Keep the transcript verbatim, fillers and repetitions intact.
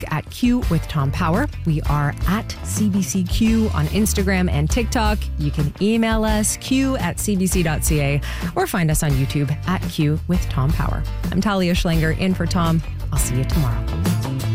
at Q with Tom Power. We are at C B C Q on Instagram and TikTok. You can email us, q at c b c dot c a, or find us on YouTube at Q with Tom Power. I'm Talia Schlanger in for Tom. I'll see you tomorrow.